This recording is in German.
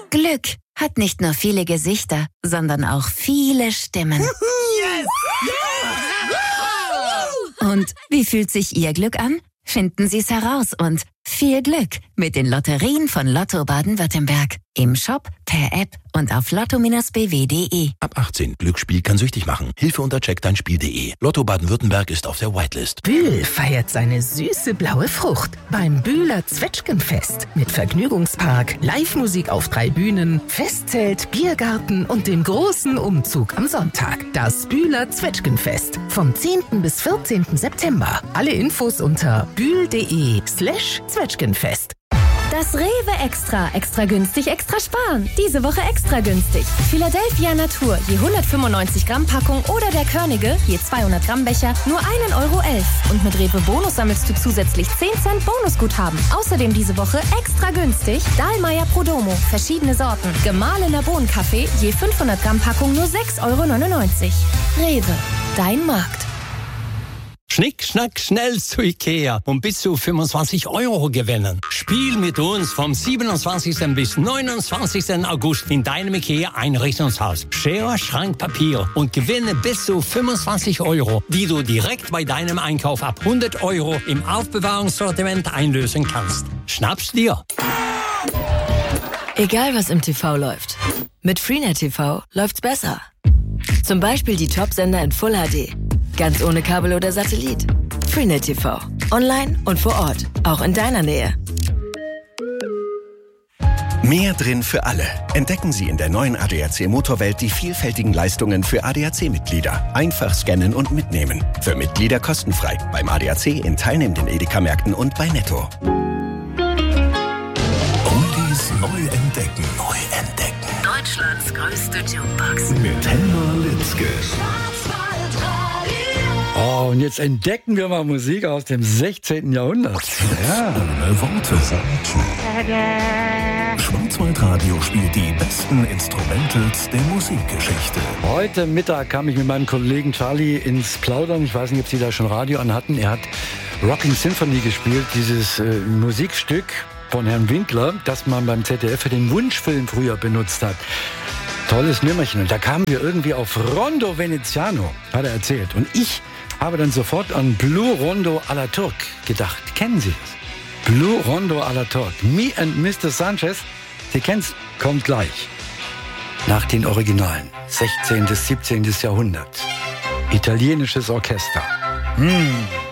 Glück hat nicht nur viele Gesichter, sondern auch viele Stimmen. Yes! Ja! Und wie fühlt sich Ihr Glück an? Finden Sie es heraus und viel Glück mit den Lotterien von Lotto Baden-Württemberg. Im Shop, per App und auf lotto-bw.de. Ab 18. Glücksspiel kann süchtig machen. Hilfe unter checkdeinspiel.de. Lotto Baden-Württemberg ist auf der Whitelist. Bühl feiert seine süße blaue Frucht beim Bühler Zwetschgenfest. Mit Vergnügungspark, Live-Musik auf 3 Bühnen, Festzelt, Biergarten und dem großen Umzug am Sonntag. Das Bühler Zwetschgenfest. Vom 10. bis 14. September. Alle Infos unter bühl.de/Zwetschgenfest. Das Rewe Extra. Extra günstig, extra sparen. Diese Woche extra günstig. Philadelphia Natur, je 195 Gramm Packung oder der Körnige, je 200 Gramm Becher, nur 1,11 Euro. Und mit Rewe Bonus sammelst du zusätzlich 10 Cent Bonusguthaben. Außerdem diese Woche extra günstig Dahlmeier Prodomo, verschiedene Sorten. Gemahlener Bohnenkaffee, je 500 Gramm Packung, nur 6,99 Euro. Rewe, dein Markt. Schnick, schnack, schnell zu Ikea und bis zu 25 Euro gewinnen. Spiel mit uns vom 27. bis 29. August in deinem Ikea-Einrichtungshaus. Schere, Schrank, Papier und gewinne bis zu 25 Euro, die du direkt bei deinem Einkauf ab 100 Euro im Aufbewahrungssortiment einlösen kannst. Schnapp's dir! Egal was im TV läuft, mit Freenet TV läuft's besser. Zum Beispiel die Top-Sender in Full HD. Ganz ohne Kabel oder Satellit. Freenet TV. Online und vor Ort. Auch in deiner Nähe. Mehr drin für alle. Entdecken Sie in der neuen ADAC Motorwelt die vielfältigen Leistungen für ADAC-Mitglieder. Einfach scannen und mitnehmen. Für Mitglieder kostenfrei. Beim ADAC in teilnehmenden Edeka-Märkten und bei Netto. Oldies neu entdecken. Neu entdecken. Deutschlands größte Jukebox. Mit Helma Litzke. Oh, und jetzt entdecken wir mal Musik aus dem 16. Jahrhundert. Ja. Ohne Worte. Schwarzwaldradio spielt die besten Instrumentals der Musikgeschichte. Heute Mittag kam ich mit meinem Kollegen Charlie ins Plaudern. Ich weiß nicht, ob Sie da schon Radio an hatten. Er hat Rocking Symphony gespielt, dieses Musikstück von Herrn Winkler, das man beim ZDF für den Wunschfilm früher benutzt hat. Tolles Nimmerchen. Und da kamen wir irgendwie auf Rondo Veneziano, hat er erzählt. Und ich habe dann sofort an Blue Rondo à la Turk gedacht. Kennen Sie das? Blue Rondo à la Turk. Me and Mr. Sanchez. Sie kennen's, kommt gleich. Nach den Originalen. 16. bis 17. Jahrhundert. Italienisches Orchester.